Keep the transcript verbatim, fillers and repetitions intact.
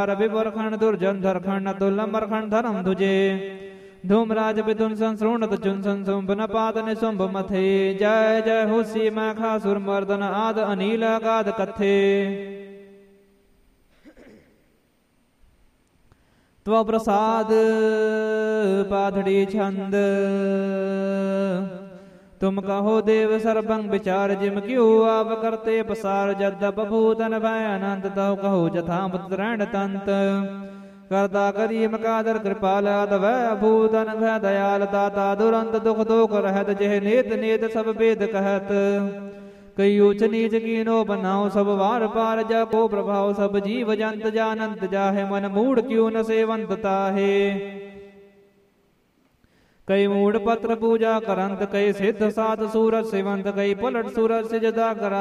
विवरखंड दुर्जन धरखंड तुलमरखंड धर्म तुझे धूमराज विदुन संसृणत चुन संसुंभ न पात निसुंभ मथे जय जय हुसी मैखासुर मर्दन आद अनिल अगाध कथे त्व प्रसाद पाधड़ी छंद तुम कहो देव सर्वं विचार जिम क्यों आप करते पसार जद बभूतन भय अनंत तव कहो जथा मुद्रण तंत करता करीम कादर कृपाल अदव भूतन भय दयाल दाता दुरंत दुख दोख रहत जह नेत नेत सब वेद कहत कई ऊच नीच कीनो बनाओ सब वार पार जा को प्रभाव सब जीव जंत जानंत जाहे मन मूढ़ क्यों न सेवंत ताहे कई मूढ़ पत्र पूजा करंत कई सिद्ध सात सूरज सेवंत कई पलट सूरज सिजदा करा